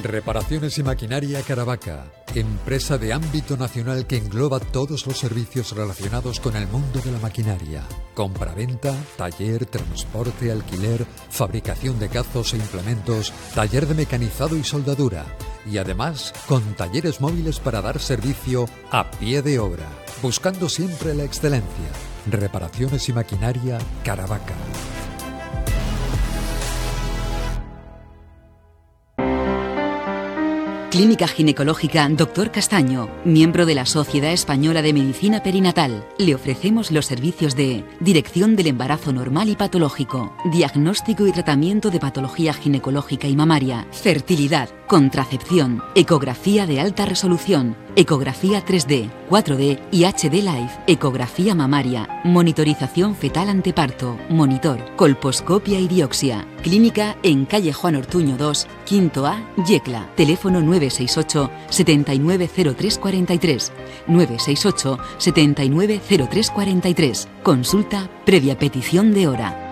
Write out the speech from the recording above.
Reparaciones y Maquinaria Caravaca, empresa de ámbito nacional que engloba todos los servicios relacionados con el mundo de la maquinaria. Compra-venta, taller, transporte, alquiler, fabricación de cazos e implementos, taller de mecanizado y soldadura. Y además, con talleres móviles para dar servicio a pie de obra, buscando siempre la excelencia. Reparaciones y Maquinaria Caravaca. Clínica Ginecológica Dr. Castaño, miembro de la Sociedad Española de Medicina Perinatal. Le ofrecemos los servicios de dirección del embarazo normal y patológico, diagnóstico y tratamiento de patología ginecológica y mamaria, fertilidad, contracepción, ecografía de alta resolución, ecografía 3D, 4D y HD Live, ecografía mamaria, monitorización fetal anteparto, monitor, colposcopia y biopsia. Clínica en calle Juan Ortuño 2, Quinto A, Yecla. Teléfono 968 790343, 968 790343. Consulta previa petición de hora.